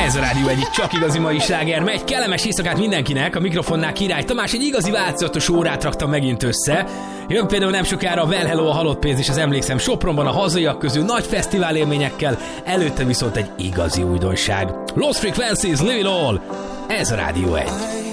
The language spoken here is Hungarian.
Ez a Rádió egyik csak igazi mai sláger megy. Kellemes éjszakát mindenkinek, a mikrofonnál Király Tamás egy igazi változatos órát raktam megint össze. Jön például nem sokára a Well Hello, a Halott Pénz és az Emlékszem Sopronban a hazaiak közül nagy fesztivál élményekkel, előtte viszont egy igazi újdonság. Lost Frequencies, Live It All. Ez a Rádió 1.